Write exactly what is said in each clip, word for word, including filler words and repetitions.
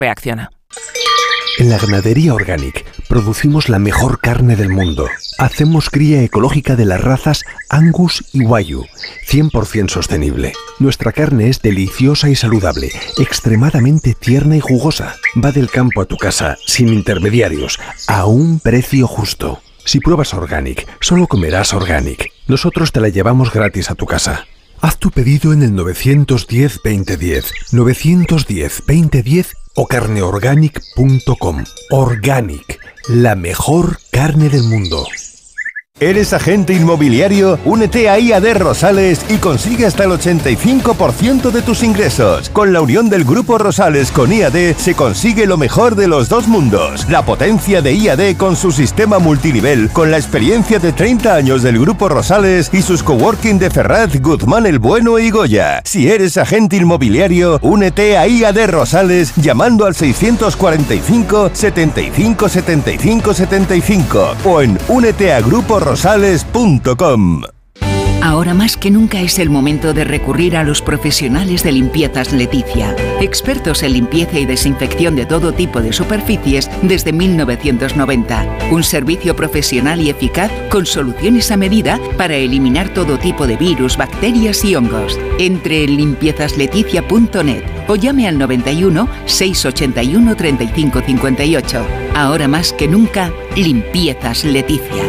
Reacciona. En la ganadería Organic producimos la mejor carne del mundo. Hacemos cría ecológica de las razas Angus y Wagyu, cien por ciento sostenible. Nuestra carne es deliciosa y saludable, extremadamente tierna y jugosa. Va del campo a tu casa, sin intermediarios, a un precio justo. Si pruebas Organic, solo comerás Organic. Nosotros te la llevamos gratis a tu casa. Haz tu pedido en el nueve uno cero, veinte diez, nueve uno cero, veinte diez o carne organic punto com. Organic, la mejor carne del mundo. ¿Eres agente inmobiliario? Únete a I A D Rosales y consigue hasta el ochenta y cinco por ciento de tus ingresos. Con la unión del Grupo Rosales con I A D se consigue lo mejor de los dos mundos. La potencia de I A D con su sistema multinivel, con la experiencia de treinta años del Grupo Rosales y sus coworking de Ferraz, Guzmán el Bueno y Goya. Si eres agente inmobiliario, únete a I A D Rosales llamando al seiscientos cuarenta y cinco, setenta y cinco, setenta y cinco, setenta y cinco o en únete a Grupo Rosales. rosales punto com. Ahora más que nunca es el momento de recurrir a los profesionales de Limpiezas Leticia, expertos en limpieza y desinfección de todo tipo de superficies desde mil novecientos noventa. Un servicio profesional y eficaz con soluciones a medida para eliminar todo tipo de virus, bacterias y hongos. Entre en limpiezas leticia punto net o llame al noventa y uno, seiscientos ochenta y uno, treinta y cinco cincuenta y ocho. Ahora más que nunca, Limpiezas Leticia.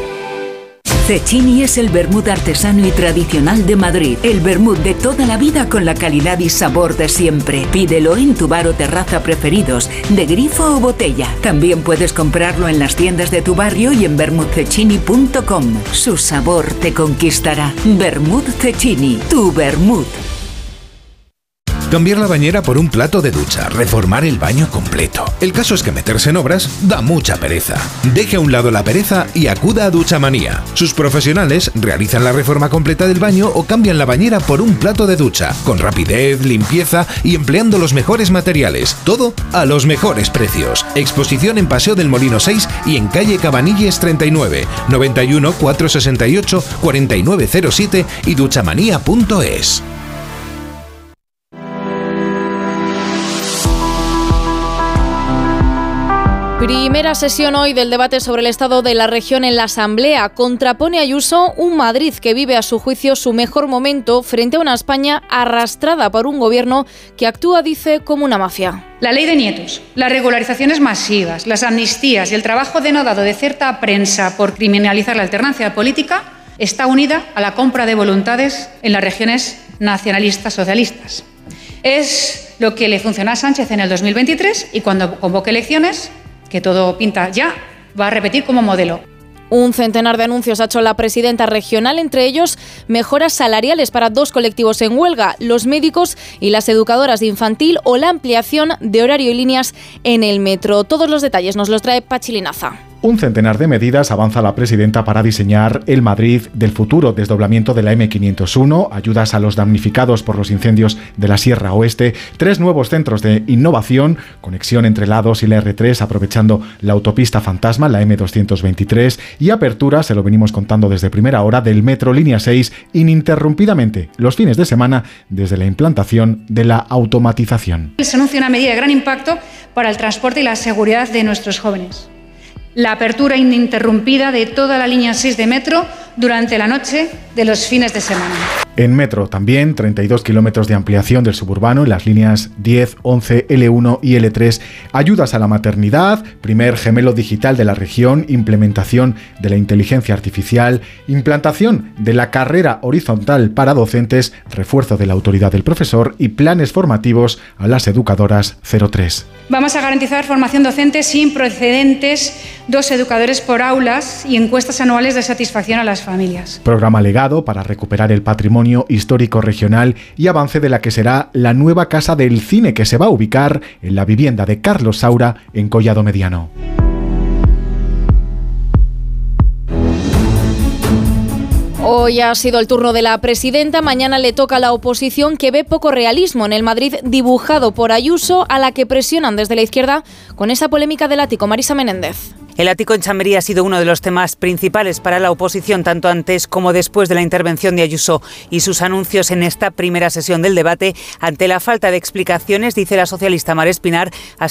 Cecchini es el vermut artesano y tradicional de Madrid. El vermut de toda la vida con la calidad y sabor de siempre. Pídelo en tu bar o terraza preferidos, de grifo o botella. También puedes comprarlo en las tiendas de tu barrio y en vermut cecchini punto com. Su sabor te conquistará. Vermut Cecchini, tu vermut. Cambiar la bañera por un plato de ducha, reformar el baño completo. El caso es que meterse en obras da mucha pereza. Deje a un lado la pereza y acuda a Duchamanía. Sus profesionales realizan la reforma completa del baño o cambian la bañera por un plato de ducha, con rapidez, limpieza y empleando los mejores materiales. Todo a los mejores precios. Exposición en Paseo del Molino seis y en calle Cabanilles treinta y nueve, noventa y uno, cuatrocientos sesenta y ocho, cuarenta y nueve cero siete y duchamanía punto es. Primera sesión hoy del debate sobre el estado de la región en la Asamblea. Contrapone Ayuso un Madrid que vive a su juicio su mejor momento frente a una España arrastrada por un gobierno que actúa, dice, como una mafia. La ley de nietos, las regularizaciones masivas, las amnistías y el trabajo denodado de cierta prensa por criminalizar la alternancia política está unida a la compra de voluntades en las regiones nacionalistas socialistas. Es lo que le funcionó a Sánchez en el dos mil veintitrés y cuando convoque elecciones, que todo pinta ya, va a repetir como modelo. Un centenar de anuncios ha hecho la presidenta regional, entre ellos mejoras salariales para dos colectivos en huelga, los médicos y las educadoras de infantil o la ampliación de horario y líneas en el metro. Todos los detalles nos los trae Pachi Linaza. Un centenar de medidas avanza la presidenta para diseñar el Madrid del futuro: desdoblamiento de la eme quinientos uno, ayudas a los damnificados por los incendios de la Sierra Oeste, tres nuevos centros de innovación, conexión entre la A dos y la erre tres aprovechando la autopista fantasma, la eme doscientos veintitrés, y apertura, se lo venimos contando desde primera hora, del metro línea seis ininterrumpidamente los fines de semana desde la implantación de la automatización. Se anuncia una medida de gran impacto para el transporte y la seguridad de nuestros jóvenes. La apertura ininterrumpida de toda la línea seis de metro durante la noche de los fines de semana. En metro también, treinta y dos kilómetros de ampliación del suburbano en las líneas diez, once, ele uno y ele tres, ayudas a la maternidad, primer gemelo digital de la región, implementación de la inteligencia artificial, implantación de la carrera horizontal para docentes, refuerzo de la autoridad del profesor y planes formativos a las educadoras cero tres. Vamos a garantizar formación docente sin precedentes, dos educadores por aulas y encuestas anuales de satisfacción a las familias. Programa legado para recuperar el patrimonio histórico regional y avance de la que será la nueva Casa del Cine, que se va a ubicar en la vivienda de Carlos Saura en Collado Mediano. Hoy ha sido el turno de la presidenta, mañana le toca a la oposición, que ve poco realismo en el Madrid dibujado por Ayuso, a la que presionan desde la izquierda con esa polémica del ático. Marisa Menéndez. El ático en Chamberí ha sido uno de los temas principales para la oposición, tanto antes como después de la intervención de Ayuso y sus anuncios en esta primera sesión del debate. Ante la falta de explicaciones, dice la socialista Mar Espinar,